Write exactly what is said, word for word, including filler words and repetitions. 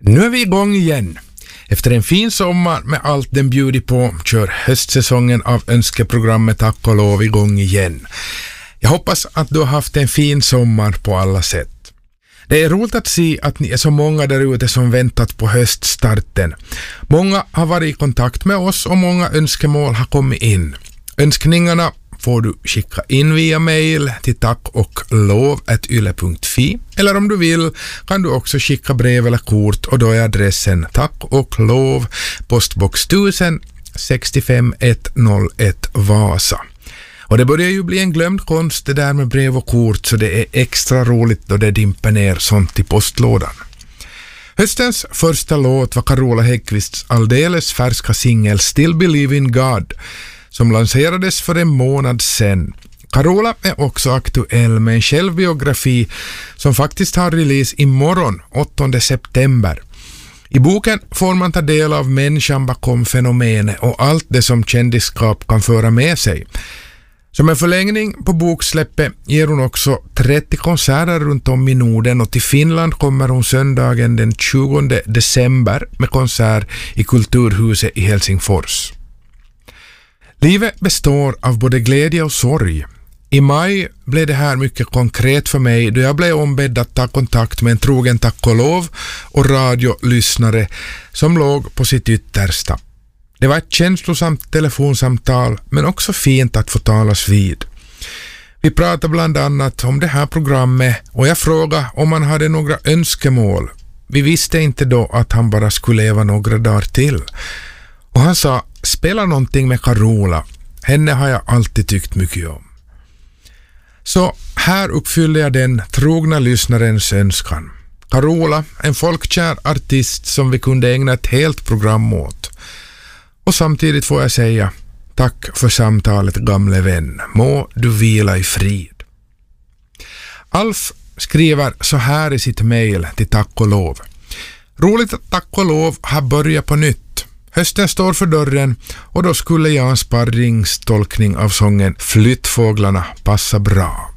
Nu är vi igång igen. Efter en fin sommar med allt den bjuder på kör höstsäsongen av önskeprogrammet Tack och lov igång igen. Jag hoppas att du har haft en fin sommar på alla sätt. Det är roligt att se att ni är så många där ute som väntat på höststarten. Många har varit i kontakt med oss och många önskemål har kommit in. Önskningarna får du skicka in via mail till tack och lov at yle punkt fi, eller om du vill kan du också skicka brev eller kort, och då är adressen tack och lov, postbox tusen sextiofem etthundraett Vasa. Och det börjar ju bli en glömd konst det där med brev och kort, så det är extra roligt då det dimper ner sånt i postlådan. Höstens första låt var Carola Häggkvists alldeles färska singel Still Believe in God, som lanserades för en månad sedan. Carola är också aktuell med en självbiografi som faktiskt har release imorgon, åttonde september. I boken får man ta del av människan bakom fenomenet och allt det som kändisskap kan föra med sig. Som en förlängning på boksläppet ger hon också trettio konserter runt om i Norden, och till Finland kommer hon söndagen den tjugonde december med konsert i Kulturhuset i Helsingfors. Livet består av både glädje och sorg. I maj blev det här mycket konkret för mig då jag blev ombedd att ta kontakt med en trogen tack och lov och radiolyssnare som låg på sitt yttersta. Det var ett känslosamt telefonsamtal, men också fint att få talas vid. Vi pratade bland annat om det här programmet och jag frågade om han hade några önskemål. Vi visste inte då att han bara skulle leva några dagar till. Och han sa, spela någonting med Carola. Henne har jag alltid tyckt mycket om. Så här uppfyllde jag den trogna lyssnarens önskan. Carola, en folkkär artist som vi kunde ägna ett helt program åt. Och samtidigt får jag säga, tack för samtalet gamle vän. Må du vila i frid. Alf skriver så här i sitt mejl till Tack och lov. Roligt att Tack och lov har börjat på nytt. Hösten står för dörren och då skulle Jans Sparrings tolkning av sången Flyttfåglarna passa bra.